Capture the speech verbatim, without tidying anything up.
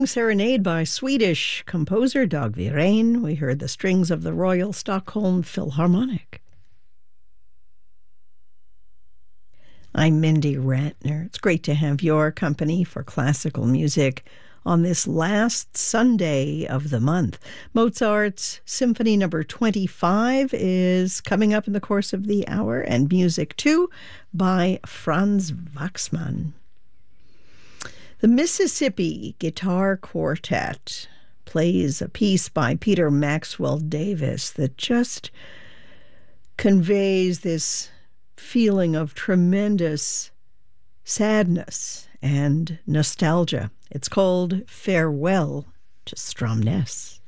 Serenade by Swedish composer Dag Viren. We heard the strings of the Royal Stockholm Philharmonic. I'm Mindy Ratner. It's great to have your company for classical music on this last Sunday of the month. Mozart's Symphony Number twenty-five is coming up in the course of the hour, and Music two by Franz Waxman. The Mississippi Guitar Quartet plays a piece by Peter Maxwell Davis that just conveys this feeling of tremendous sadness and nostalgia. It's called Farewell to Stromness.